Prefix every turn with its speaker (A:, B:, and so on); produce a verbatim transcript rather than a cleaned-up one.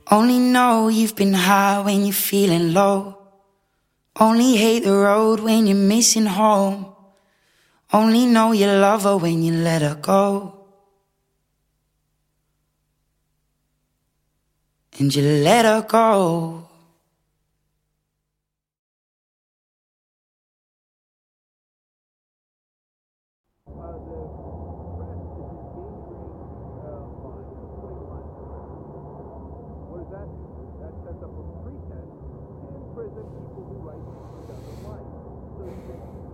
A: Only know you've been high when you're feeling low. Only hate the road when you're missing home. Only know you love her when you let her go. And you let her go.
B: That sets up a pretense to imprison people who write things down their life. So you can